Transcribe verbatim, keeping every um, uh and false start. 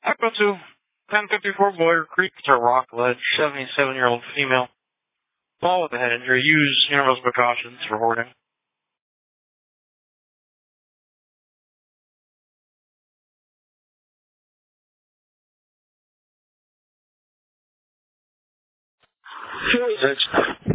Echo two, ten fifty-four Boyer Creek to Rockledge, seventy-seven-year-old female. Fall with a head injury. Use universal precautions for hoarding. Six.